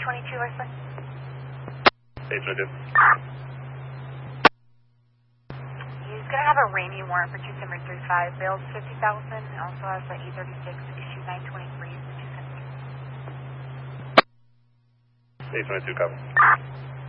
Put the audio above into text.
822 license. 822. He's going to have a rainy warrant for 2735. Bail's 50,000 and also has an E36 issue 923 for 217. 822 cover.